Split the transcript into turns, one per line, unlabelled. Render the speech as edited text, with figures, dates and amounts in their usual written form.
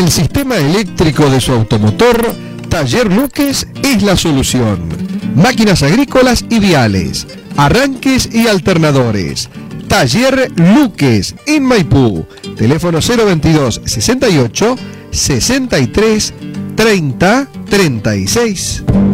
el sistema eléctrico de su automotor, Taller Luques es la solución. Máquinas agrícolas y viales, arranques y alternadores. Taller Luques en Maipú. Teléfono 022 68 63 30 36.